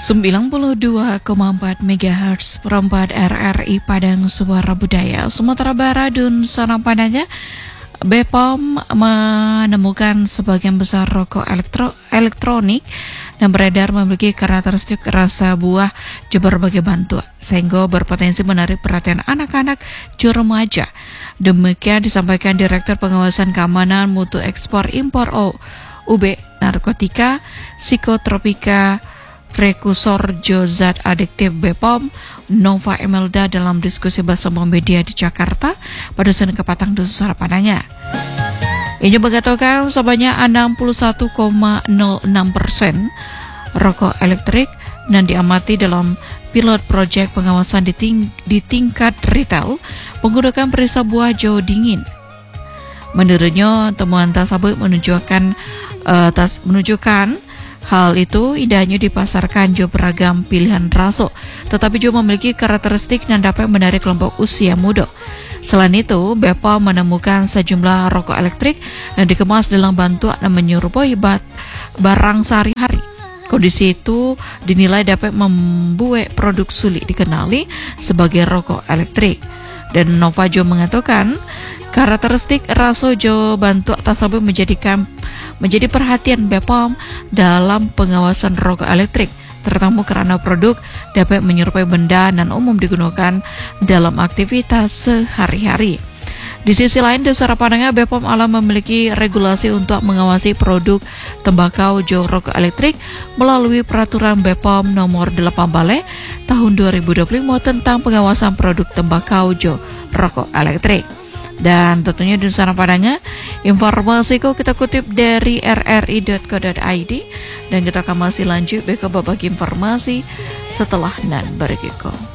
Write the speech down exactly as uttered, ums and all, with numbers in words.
sembilan puluh dua koma empat megahertz perempat R R I Padang Suara Budaya Sumatera Barat dan sana padanya B P O M menemukan sebagian besar rokok elektro, elektronik dan beredar memiliki karakteristik rasa buah di berbagai bentuk sehingga berpotensi menarik perhatian anak-anak remaja. Demikian disampaikan Direktur Pengawasan Keamanan Mutu Ekspor Impor U B Narkotika Psikotropika Prekursor zat adiktif B P O M Nova Emelda dalam diskusi bersama media di Jakarta pada Senin Kepatang Nusa padanya. Ini mengatakan sebanyak enam puluh satu koma nol enam persen rokok elektrik dan diamati dalam pilot project pengawasan di, ting- di tingkat retail menggunakan perisa buah jauh dingin. Menurutnya temuan tersebut menunjukkan uh, tas menunjukkan hal itu indahnya dipasarkan juga beragam pilihan rasa, tetapi juga memiliki karakteristik dan dapat menarik kelompok usia muda. Selain itu, B P O M menemukan sejumlah rokok elektrik yang dikemas dalam bentuk yang menyerupai barang sehari-hari. Kondisi itu dinilai dapat membuat produk sulit dikenali sebagai rokok elektrik. Dan Nova Jo mengatakan karakteristik rasa jo bentuk tersebut menjadikan menjadi perhatian B P O M dalam pengawasan rokok elektrik, terutama karena produk dapat menyerupai benda dan umum digunakan dalam aktivitas sehari-hari. Di sisi lain, di Nusa Pandangan B P O M Alam memiliki regulasi untuk mengawasi produk tembakau jo rokok elektrik melalui peraturan B P O M nomor delapan Bale tahun dua ribu dua puluh lima tentang pengawasan produk tembakau jo rokok elektrik. Dan tentunya di sana padanya informasi kok kita kutip dari r r i dot co dot i d dan kita akan masih lanjut beko berbagi informasi setelah nan berikut.